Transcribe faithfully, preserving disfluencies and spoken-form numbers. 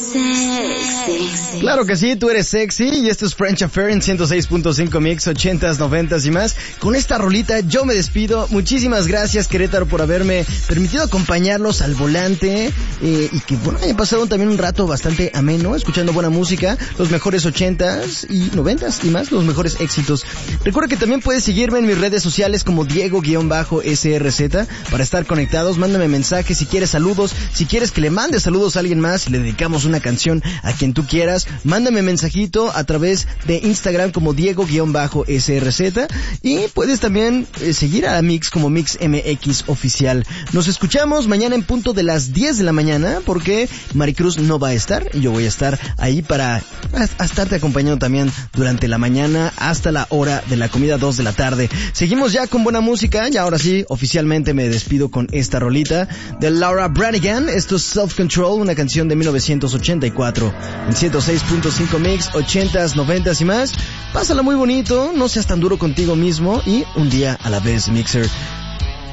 sexy. Claro que sí, tú eres sexy y esto es French Affair en ciento seis punto cinco Mix, ochentas, noventas y más. Con esta rolita yo me despido. Muchísimas gracias, Querétaro, por haberme permitido acompañarlos al volante eh, y que bueno, haya pasado también un rato bastante ameno escuchando buena música, los mejores ochentas y noventas y más, los mejores éxitos. Recuerda que también puedes seguirme en mis redes sociales como Diego-S R Z para estar conectados. Mándame mensajes si quieres saludos, si quieres que le mandes saludos a alguien más, si le dedicamos una canción a quien tú quieras, mándame mensajito a través de Instagram como Diego-S R Z y puedes también eh, seguir a Mix como Mix M X Oficial. Nos escuchamos mañana en punto de las diez de la mañana porque Maricruz no va a estar y yo voy a estar ahí para a, a estarte acompañando también durante la mañana hasta la hora de la comida, dos de la tarde. Seguimos ya con buena música y ahora sí, oficialmente me despido con esta rolita de Laura Branigan. Esto es Self Control, una canción de mil novecientos ochenta y cuatro en ciento seis punto cinco Mix, ochentas, noventas y más. Pásala muy bonito, no seas tan duro contigo mismo y un día a la vez, Mixer.